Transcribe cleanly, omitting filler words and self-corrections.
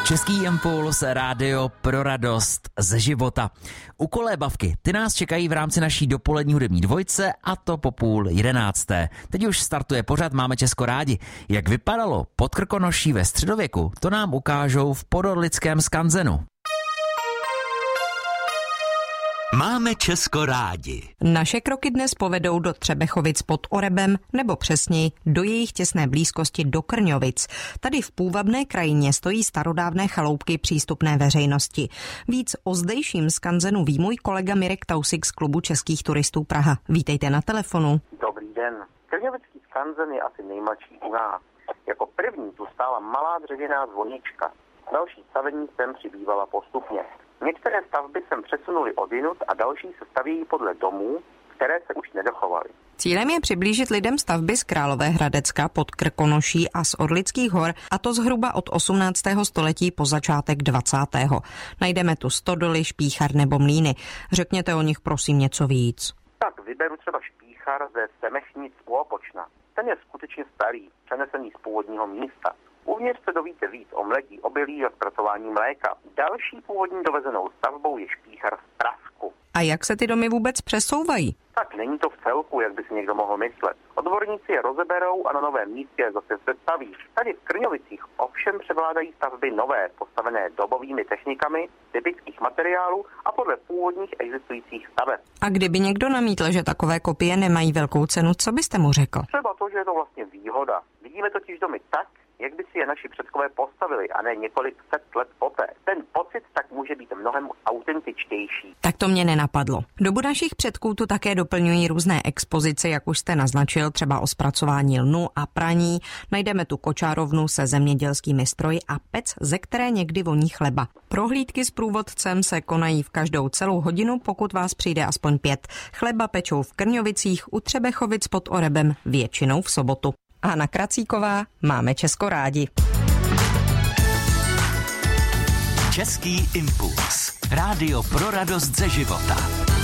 Český impuls, rádio pro radost ze života. U kolébavky, ty nás čekají v rámci naší dopolední hudební dvojce, a to po 10:30. Teď už startuje pořad Máme Česko rádi. Jak vypadalo pod Krkonoší ve středověku, to nám ukážou v podorlickém skanzenu. Máme Česko rádi. Naše kroky dnes povedou do Třebechovic pod Orebem, nebo přesněji do jejich těsné blízkosti do Krňovic. Tady v půvabné krajině stojí starodávné chaloupky přístupné veřejnosti. Víc o zdejším skanzenu ví můj kolega Mirek Tausik z Klubu českých turistů Praha. Vítejte na telefonu. Dobrý den. Krňovický skanzen je asi nejmladší u nás. Jako první tu stála malá dřevěná zvonička. Další stavení sem přibývala postupně. Některé stavby sem přesunuly odjinud a další se stavějí podle domů, které se už nedochovaly. Cílem je přiblížit lidem stavby z Královéhradecka pod Krkonoší a z Orlických hor, a to zhruba od 18. století po začátek 20. Najdeme tu stodoly, špíchar nebo mlýny. Řekněte o nich prosím něco víc. Tak vyberu třeba špíchar ze Semechnic u Opočna. Ten je skutečně starý, přenesený z původního místa. Uvnitř se dovíte víc o mletí obilí a zpracování mléka. Další původní dovezenou stavbou je špíchar z Prasku. A jak se ty domy vůbec přesouvají? Tak není to v celku, jak by si někdo mohl myslet. Odborníci je rozeberou a na novém místě zase se staví. Tady v Krňovicích ovšem převládají stavby nové, postavené dobovými technikami, typických materiálů a podle původních existujících staveb. A kdyby někdo namítl, že takové kopie nemají velkou cenu, co byste mu řekl? Třeba to, že je to vlastně výhoda. Vidíme totiž domy tak, jak by si je naši předkové postavili, a ne několik set let poté. Ten pocit tak může být mnohem autentičtější. Tak to mě nenapadlo. Dobu našich předků tu také doplňují různé expozice, jak už jste naznačil, třeba o zpracování lnu a praní. Najdeme tu kočárovnu se zemědělskými stroji a pec, ze které někdy voní chleba. Prohlídky s průvodcem se konají v každou celou hodinu, pokud vás přijde aspoň 5. Chleba pečou v Krňovicích, u Třebechovic pod Orebem, většinou v sobotu. Hana Kracíková, Máme Česko rádi. Český impuls. Rádio pro radost ze života.